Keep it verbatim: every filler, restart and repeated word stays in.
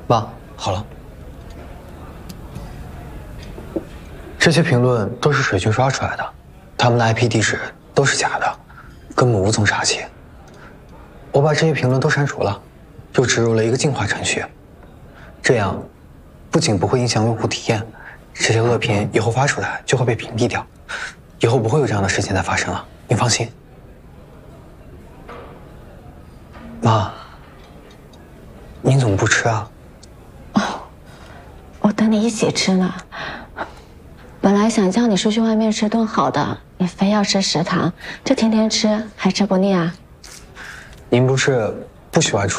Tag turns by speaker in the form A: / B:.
A: 妈，好了，这些评论都是水军刷出来的，他们的 I P 地址都是假的，根本无从查起。我把这些评论都删除了，又植入了一个净化程序，这样不仅不会影响用户体验，这些恶评以后发出来就会被屏蔽掉，以后不会有这样的事情再发生了，您放心。妈，您怎么不吃啊？
B: 哦，我等你一起吃呢。本来想叫你出去外面吃顿好的，你非要吃食堂，这天天吃还吃不腻啊？
A: 您不是不喜欢出